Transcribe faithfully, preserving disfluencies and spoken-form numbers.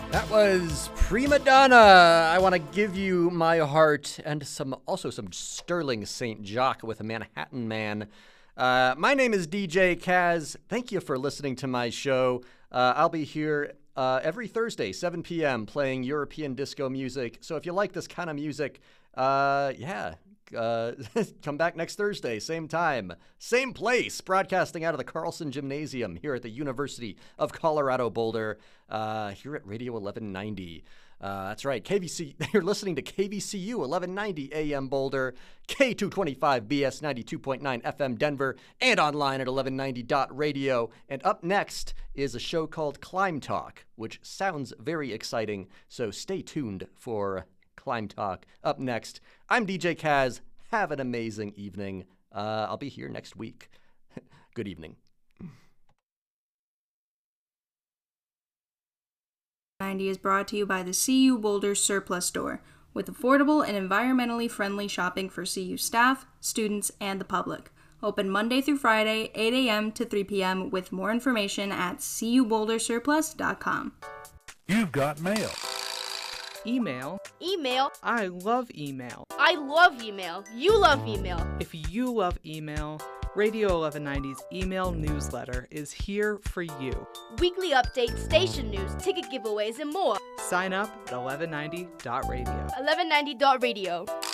That was Prima Donna. I want to give you my heart and some also some sterling Saint Jacques with a Manhattan Man. Uh, my name is D J Kaz. Thank you for listening to my show. Uh, I'll be here uh, every Thursday, seven p.m., playing European disco music. So if you like this kind of music, uh, yeah, uh, come back next Thursday, same time, same place, broadcasting out of the Carlson Gymnasium here at the University of Colorado Boulder, uh, here at Radio eleven ninety. Uh, that's right, K V C. You're listening to K V C U eleven ninety A M Boulder, K two twenty-five B S ninety-two point nine F M Denver, and online at eleven ninety dot radio. And up next is a show called Climb Talk, which sounds very exciting, so stay tuned for Climb Talk. Up next, I'm D J Kaz. Have an amazing evening. Uh, I'll be here next week. Good evening. ninety is brought to you by the C U Boulder Surplus Store, with affordable and environmentally friendly shopping for C U staff, students, and the public. Open Monday through Friday, eight a.m. to three p.m. with more information at c u boulder surplus dot com. You've got mail. Email. Email. I love email. I love email. You love email. If you love email, Radio eleven ninety's email newsletter is here for you. Weekly updates, station news, ticket giveaways, and more. Sign up at eleven ninety dot radio. eleven ninety dot radio.